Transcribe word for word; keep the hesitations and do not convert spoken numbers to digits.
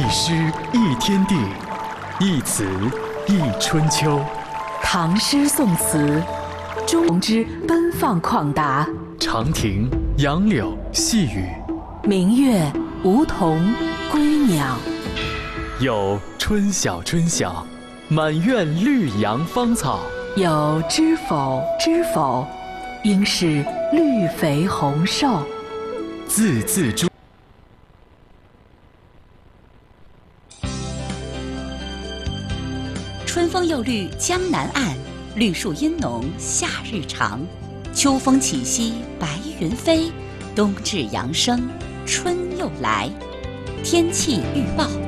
诗一天地，一词一春秋。 唐诗宋词，中之奔放旷达。 长亭、杨柳、细雨， 明月、梧桐、归鸟。 有春晓春晓，满院绿杨芳草。 有知否知否，应是绿肥红瘦。 字字珠。 春风又绿江南岸，绿树阴浓夏日长。秋风起兮白云飞，冬至阳生春又来。天气预报。